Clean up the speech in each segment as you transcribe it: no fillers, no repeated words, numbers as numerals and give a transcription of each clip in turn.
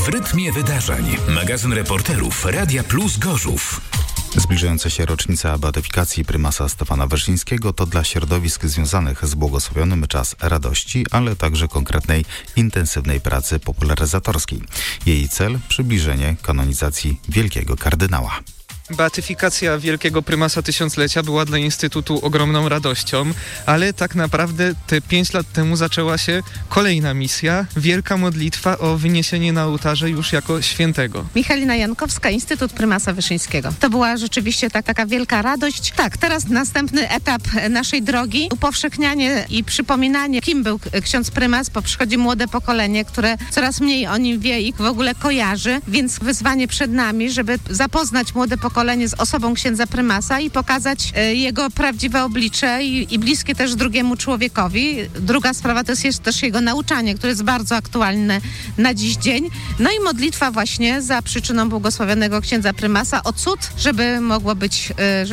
W rytmie wydarzeń. Magazyn reporterów Radia Plus Gorzów. Zbliżająca się rocznica beatyfikacji prymasa Stefana Wyszyńskiego to dla środowisk związanych z błogosławionym czas radości, ale także konkretnej, intensywnej pracy popularyzatorskiej. Jej cel – przybliżenie kanonizacji wielkiego kardynała. Beatyfikacja wielkiego prymasa tysiąclecia była dla Instytutu ogromną radością, ale tak naprawdę te 5 lat temu zaczęła się kolejna misja, wielka modlitwa o wyniesienie na ołtarze już jako świętego. Michalina Jankowska, Instytut Prymasa Wyszyńskiego. To była rzeczywiście taka wielka radość. Tak, teraz następny etap naszej drogi, upowszechnianie i przypominanie, kim był ksiądz prymas, bo przychodzi młode pokolenie, które coraz mniej o nim wie i w ogóle kojarzy, więc wyzwanie przed nami, żeby zapoznać młode pokolenie z osobą księdza prymasa i pokazać jego prawdziwe oblicze i bliskie też drugiemu człowiekowi. Druga sprawa to jest też jego nauczanie, które jest bardzo aktualne na dziś dzień. No i modlitwa właśnie za przyczyną błogosławionego księdza prymasa o cud, żeby mógł być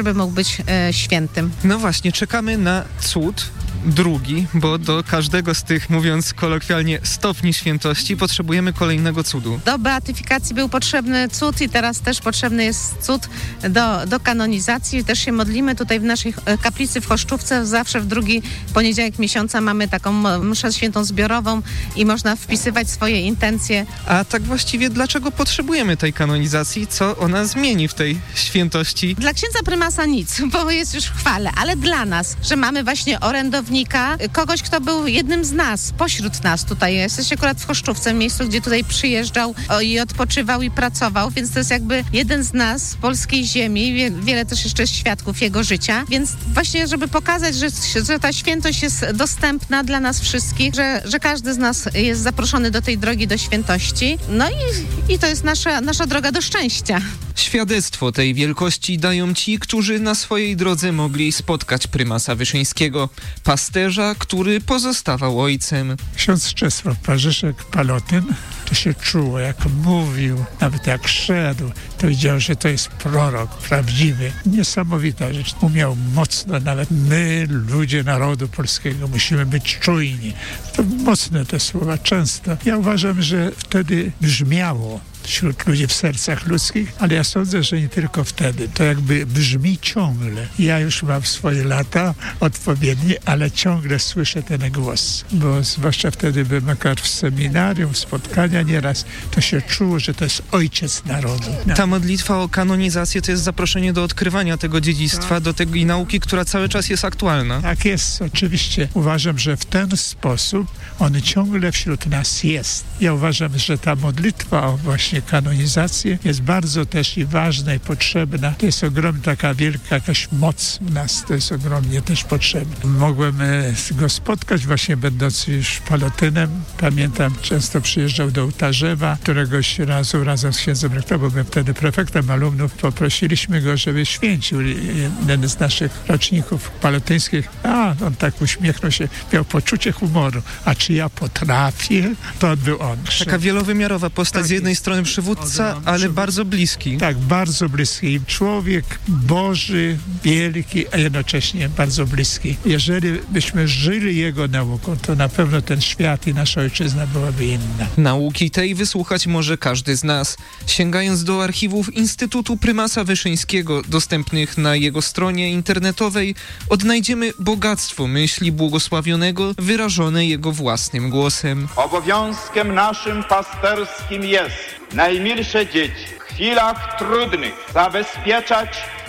świętym. No właśnie, czekamy na cud. Drugi, bo do każdego z tych, mówiąc kolokwialnie, stopni świętości potrzebujemy kolejnego cudu. Do beatyfikacji był potrzebny cud i teraz też potrzebny jest cud do kanonizacji. Też się modlimy tutaj w naszej kaplicy w Choszczówce. Zawsze w drugi poniedziałek miesiąca mamy taką mszę świętą zbiorową i można wpisywać swoje intencje. A tak właściwie dlaczego potrzebujemy tej kanonizacji? Co ona zmieni w tej świętości? Dla księdza prymasa nic, bo jest już w chwale, ale dla nas, że mamy właśnie orędownika, kogoś, kto był jednym z nas, pośród nas tutaj. Jesteś akurat w Choszczówce, miejscu, gdzie tutaj przyjeżdżał i odpoczywał i pracował, więc to jest jakby jeden z nas z polskiej ziemi. Wiele też jeszcze świadków jego życia, więc właśnie, żeby pokazać, że ta świętość jest dostępna dla nas wszystkich, że każdy z nas jest zaproszony do tej drogi do świętości. No i to jest nasza droga do szczęścia. Świadectwo tej wielkości dają ci, którzy na swojej drodze mogli spotkać prymasa Wyszyńskiego, pasterza, który pozostawał ojcem. Ksiądz Czesław Parzyszek-Palotyn, to się czuło, jak mówił, nawet jak szedł, to widział, że to jest prorok prawdziwy. Niesamowita rzecz. Umiał mocno, nawet my, ludzie narodu polskiego, musimy być czujni. To mocne te słowa często. Ja uważam, że wtedy brzmiało wśród ludzi, w sercach ludzkich, ale ja sądzę, że nie tylko wtedy. To jakby brzmi ciągle. Ja już mam swoje lata odpowiednie, ale ciągle słyszę ten głos. Bo zwłaszcza wtedy byłem akurat w seminarium, spotkania nieraz, to się czuło, że to jest ojciec narodu. Ta modlitwa o kanonizację to jest zaproszenie do odkrywania tego dziedzictwa, do tej nauki, która cały czas jest aktualna. Tak jest, oczywiście. Uważam, że w ten sposób on ciągle wśród nas jest. Ja uważam, że ta modlitwa o właśnie kanonizację jest bardzo też i ważna i potrzebna. To jest ogromna taka wielka jakaś moc w nas, to jest ogromnie też potrzebne. Mogłem go spotkać właśnie będąc już palotynem. Pamiętam, często przyjeżdżał do Ołtarzewa, któregoś razu razem z księdzem rektorem, bo byłem wtedy prefektem alumnów, poprosiliśmy go, żeby święcił jeden z naszych roczników palotyńskich. On tak uśmiechnął się, miał poczucie humoru. A czy ja potrafię? To był on. Taka wielowymiarowa postać, z jednej strony przywódca, ale bardzo bliski. Tak, bardzo bliski. Człowiek Boży, wielki, a jednocześnie bardzo bliski. Jeżeli byśmy żyli jego nauką, to na pewno ten świat i nasza ojczyzna byłaby inna. Nauki tej wysłuchać może każdy z nas. Sięgając do archiwów Instytutu Prymasa Wyszyńskiego, dostępnych na jego stronie internetowej, odnajdziemy bogactwo myśli błogosławionego, wyrażone jego własnym głosem. Obowiązkiem naszym pasterskim jest najmilsze dzieci w chwilach trudnych zabezpieczać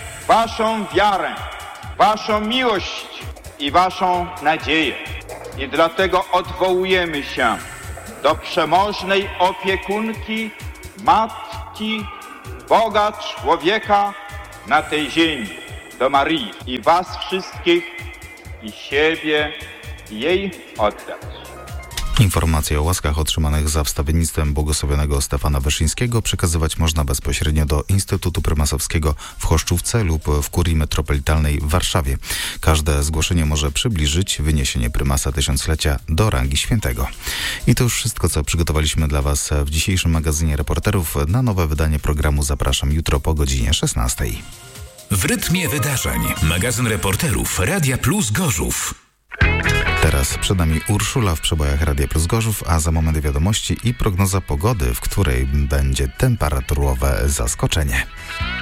waszą wiarę, waszą miłość i waszą nadzieję. I dlatego odwołujemy się do przemożnej opiekunki, matki, Boga, człowieka na tej ziemi, do Maryi i was wszystkich i siebie jej oddać. Informacje o łaskach otrzymanych za wstawiennictwem błogosławionego Stefana Wyszyńskiego przekazywać można bezpośrednio do Instytutu Prymasowskiego w Choszczówce lub w Kurii Metropolitalnej w Warszawie. Każde zgłoszenie może przybliżyć wyniesienie prymasa tysiąclecia do rangi świętego. I to już wszystko, co przygotowaliśmy dla Was w dzisiejszym magazynie reporterów. Na nowe wydanie programu zapraszam jutro po godzinie 16. W rytmie wydarzeń. Magazyn reporterów Radia Plus Gorzów. Teraz teraz przed nami Urszula w przebojach Radia Plus Gorzów, a za moment wiadomości i prognoza pogody, w której będzie temperaturowe zaskoczenie.